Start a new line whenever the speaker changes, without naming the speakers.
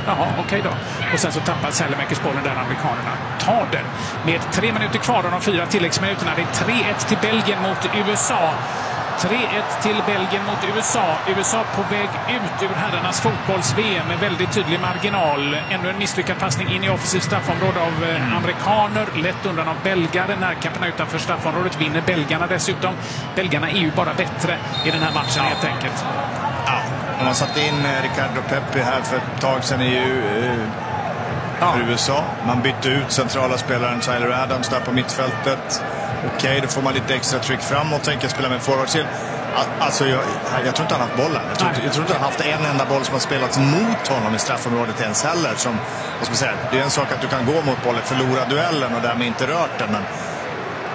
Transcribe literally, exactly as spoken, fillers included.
Jaha, okej okay då. Och sen så tappar Sälemäkers bollen där amerikanerna tar den. Med tre minuter kvar av de fyra tilläggsminuterna. Det är tre ett till Belgien mot U S A. tre ett till Belgien mot U S A. U S A på väg ut ur herrarnas fotbolls-V M med väldigt tydlig marginal. Ännu en misslyckad passning in i offensivt straffområde av mm. amerikaner. Lätt undan av belgare. Närkamperna utanför straffområdet vinner belgarna dessutom. Belgarna är ju bara bättre i den här matchen ja. helt enkelt.
Ja, man satte in Ricardo Pepi här för ett tag sedan i uh, ja. U S A. Man bytte ut centrala spelaren Tyler Adams där på mittfältet. Okej, okay, då får man lite extra tryck framåt och tänker spela med forwardsil. Alltså, jag, jag tror inte han har haft bollen. Jag tror, jag tror inte han har haft en enda boll som har spelats mot honom i straffområdet ens heller. Som, vad ska man säga, det är en sak att du kan gå mot bollen, förlora duellen och därmed inte rört den. Men